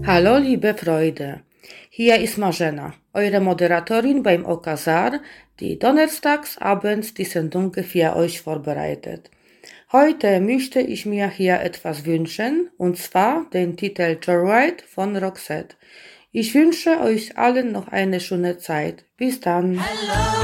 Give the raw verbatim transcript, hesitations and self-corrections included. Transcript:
Hallo, liebe Freude. Hier ist Marzena, eure Moderatorin beim Okazar, die donnerstags abends die Sendung für euch vorbereitet. Heute möchte ich mir hier etwas wünschen, und zwar den Titel Joyride von Roxette. Ich wünsche euch allen noch eine schöne Zeit. Bis dann. Hello,